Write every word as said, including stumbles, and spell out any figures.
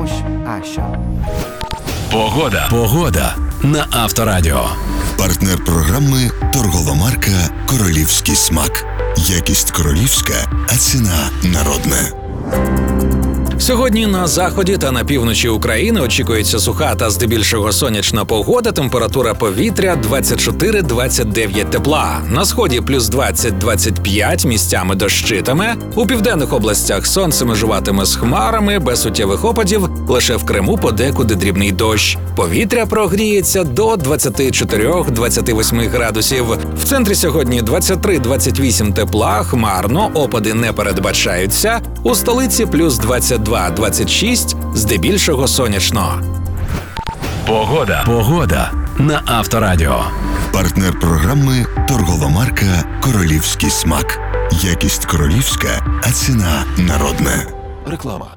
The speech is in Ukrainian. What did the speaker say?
дощ, а що? Погода. Погода на Авторадіо. Партнер програми торгова марка «Королівський смак». Якість королівська, а ціна народна. Сьогодні на заході та на півночі України очікується суха та здебільшого сонячна погода. Температура повітря двадцять чотири - двадцять дев'ять тепла. На сході плюс двадцять - двадцять п'ять, місцями дощитиме. У південних областях сонце межуватиме з хмарами, без суттєвих опадів. Лише в Криму подекуди дрібний дощ. Повітря прогріється до двадцять чотири - двадцять вісім градусів. В центрі сьогодні двадцять три - двадцять вісім тепла, хмарно, опади не передбачаються. У столиці плюс двадцять два - двадцять шість, здебільшого сонячно. Погода. Погода на Авторадіо. Партнер програми торгова марка «Королівський смак». Якість королівська, а ціна народна. Реклама.